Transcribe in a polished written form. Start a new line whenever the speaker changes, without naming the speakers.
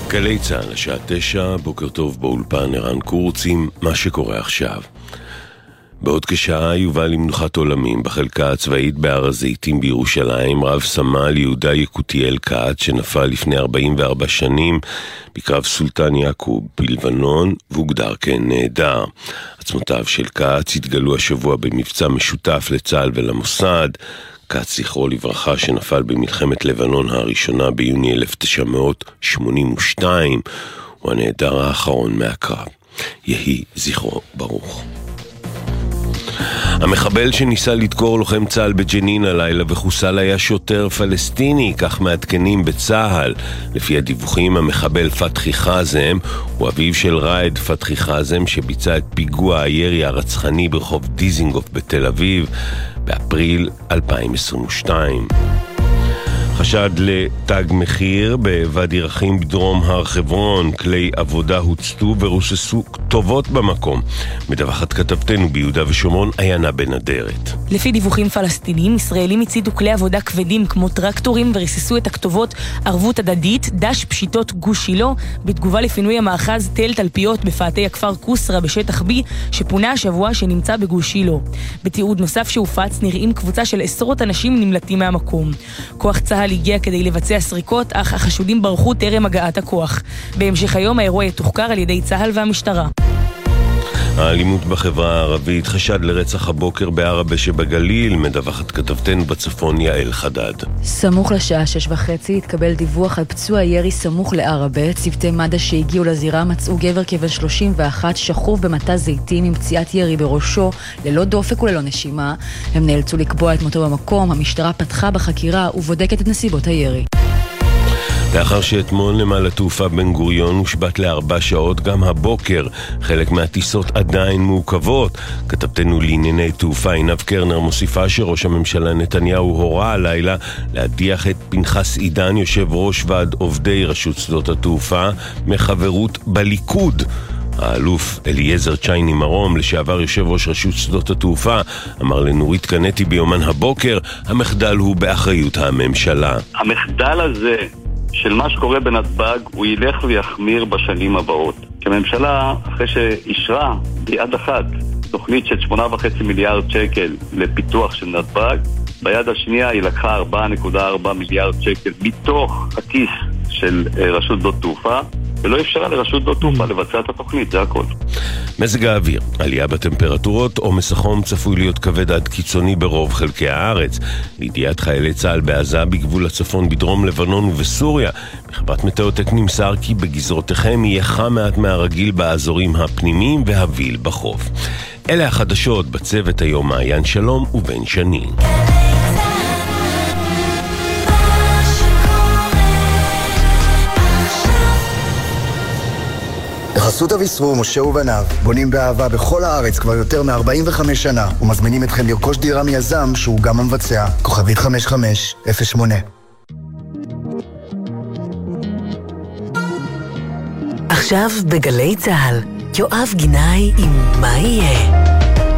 גלי צהל, השעה 9, בוקר טוב באולפן ערן קורצים, מה שקורה עכשיו. בעוד כשעה יובא למנוחת עולמים בחלקה הצבאית בהר הזיתים בירושלים רב סמל יהודה יקותיאל קאט שנפל לפני 44 שנים בקרב סולטן יעקוב בלבנון והוגדר כנעדר. עצמותיו של קאט התגלו השבוע במבצע משותף לצה"ל ולמוסד. קאט זכרו לברכה שנפל במלחמת לבנון הראשונה ביוני 1982 הוא הנעדר האחרון מהקרב. יהי זכרו ברוך. המחבל שניסה לדקור לוחם צה"ל בג'נין הלילה וחוסל היה שוטר פלסטיני, כך מעדכנים בצה"ל. לפי הדיווחים, המחבל פתחי חזם הוא אביו של ראד פתחי חזם שביצע את פיגוע הירי הרצחני ברחוב דיזינגוף בתל אביב באפריל 2022. חשד לתג מחיר בוואדי רחים בדרום הר חברון, כלי עבודה הוצתו ורוססו כתובות במקום. מדווחת כתבתנו ביהודה ושומרון עיינה בן אדרת.
לפי דיווחים פלסטינים, ישראלים הציתו כלי עבודה כבדים כמו טרקטורים וריססו את הכתובות ערבות הדדית, דש פשיטות גוש שילה, בתגובה לפינוי המאחז תל תלפיות בפאתי הכפר קוסרה בשטח B שפונה השבוע שנמצא בגוש שילה. בתיעוד נוסף שהופץ נראים קבוצה של עשרות אנשים נמלטים מהמקום. כוח צה"ל הגיע כדי לבצע סריקות, אך החשודים ברחו טרם הגעת הכוח. בהמשך היום האירוע יתוחקר על ידי צה"ל והמשטרה.
האלימות בחברה הערבית, חשד לרצח הבוקר בערבה שבגליל, מדווחת כתבתנו בצפון יעל חדד.
סמוך לשעה 6:30 התקבל דיווח על פצוע ירי סמוך לערבה. צוותי מד"א שהגיעו לזירה מצאו גבר כבן 31 שכוב במטע זיתים עם פציעת ירי בראשו, ללא דופק וללא נשימה. הם נאלצו לקבוע את מותו במקום. המשטרה פתחה בחקירה ובודקת את נסיבות הירי.
לאחר שאתמול נמל התעופה בן גוריון הושבת ל4 שעות, גם הבוקר חלק מהטיסות עדיין מעוכבות. כתבתנו לענייני תעופה עינב קרנר מוסיפה שראש הממשלה נתניהו הורה הלילה להדיח את פנחס עידן, יושב ראש ועד עובדי רשות שדות התעופה, מחברות בליכוד. האלוף אליעזר צ'ייני מרום, לשעבר יושב ראש רשות שדות התעופה, אמר לנורית קנטי ביומן הבוקר, המחדל הוא באחריות הממשלה.
המחדל הזה של מה שקורה בנתב"ג הוא ילך ויחמיר בשנים הבאות. כממשלה, אחרי שאישרה ביד אחת תוכנית של 8.5 מיליארד שקל לפיתוח של נתב"ג, ביד השנייה היא לקחה 4.4 מיליארד שקל מתוך הכיס של רשות שדות תעופה, ולא אפשרה לרשות שדות תעופה לבצע את התוכנית, זה הכל.
מזג האוויר, עלייה בטמפרטורות, עומס החום צפוי להיות כבד עד קיצוני ברוב חלקי הארץ. לידיעת חיילי צה"ל בעזה, בגבול הצפון, בדרום לבנון ובסוריה, מחברת מטאוטק נמסר כי בגזרותיכם יהיה חם מעט מהרגיל באזורים הפנימיים והביל בחוף. אלה החדשות בצוות היום מעיין שלום ובן שני.
בחסות אביסרו, משה ובניו, בונים באהבה בכל הארץ כבר יותר מ-45 שנה, ומזמינים אתכם לרכוש דירה מיזם שהוא גם המבצע. כוכבית 5508.
עכשיו בגלי צהל, יואב גינאי עם מה יהיה.